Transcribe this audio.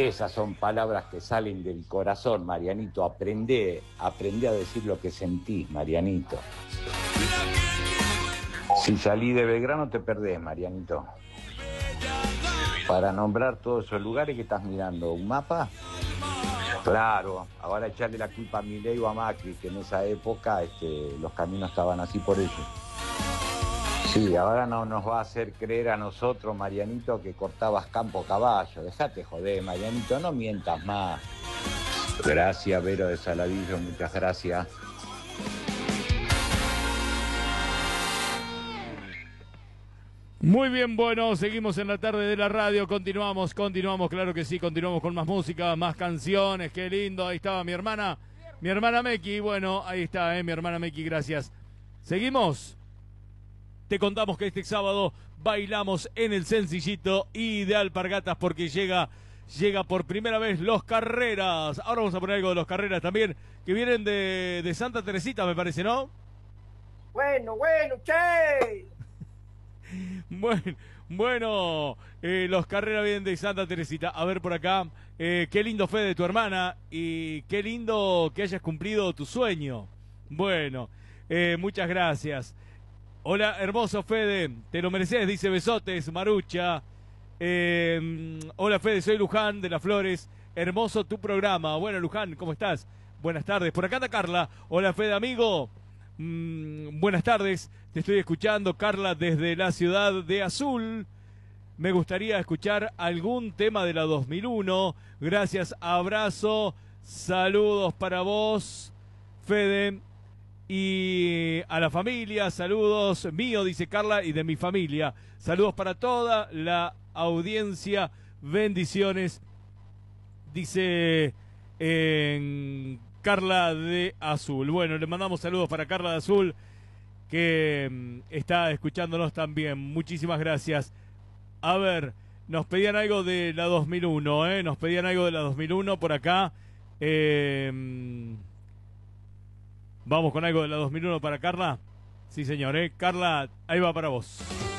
Esas son palabras que salen del corazón, Marianito. Aprende a decir lo que sentís, Marianito. Si salí de Belgrano te perdés, Marianito. Para nombrar todos esos lugares que estás mirando, ¿un mapa? Claro, ahora echarle la culpa a Milei o a Macri, que en esa época los caminos estaban así por ellos. Sí, ahora no nos va a hacer creer a nosotros, Marianito, que cortabas campo caballo. Dejate joder, Marianito, no mientas más. Gracias, Vero de Saladillo, muchas gracias. Muy bien, bueno, seguimos en la tarde de la radio, continuamos, claro que sí, continuamos con más música, más canciones, qué lindo, ahí estaba mi hermana Meki, bueno, ahí está, mi hermana Meki, gracias. Seguimos. Te contamos que este sábado bailamos en el Sencillito y de Alpargatas porque llega por primera vez Los Carreras. Ahora vamos a poner algo de Los Carreras también, que vienen de Santa Teresita, me parece, ¿no? Bueno, che. Bueno, Los Carreras vienen de Santa Teresita. A ver por acá, qué lindo Fede de tu hermana y qué lindo que hayas cumplido tu sueño. Bueno, muchas gracias. Hola, hermoso Fede, te lo mereces, dice besotes, Marucha. Hola Fede, soy Luján de Las Flores. Hermoso tu programa. Bueno, Luján, ¿cómo estás? Buenas tardes. Por acá anda Carla. Hola Fede, amigo. Buenas tardes, te estoy escuchando, Carla, desde la ciudad de Azul. Me gustaría escuchar algún tema de la 2001. Gracias, abrazo, saludos para vos, Fede. Y a la familia, saludos mío, dice Carla, y de mi familia. Saludos para toda la audiencia, bendiciones, dice Carla de Azul. Bueno, le mandamos saludos para Carla de Azul, que está escuchándonos también. Muchísimas gracias. A ver, nos pedían algo de la 2001, nos pedían algo de la 2001 por acá. Vamos con algo de la 2001 para Carla. Sí, señor, Carla, ahí va para vos.